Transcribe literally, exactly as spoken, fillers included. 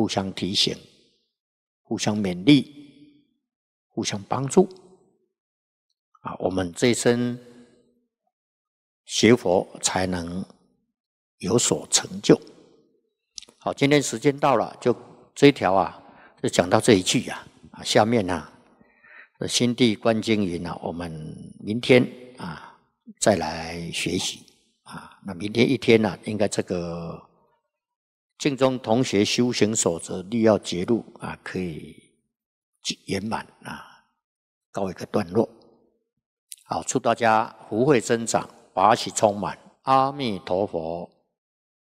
互相提醒，互相勉励，互相帮助啊，我们这一生学佛才能有所成就。好，今天时间到了，就这一条啊，就讲到这一句啊。啊，下面啊，心地观经营啊，我们明天啊再来学习啊。那明天一天呢、啊，应该这个净宗同学修行守则律要节录啊，可以圆满啊，告一个段落。好，祝大家福慧增长，法喜充满。阿弥陀佛。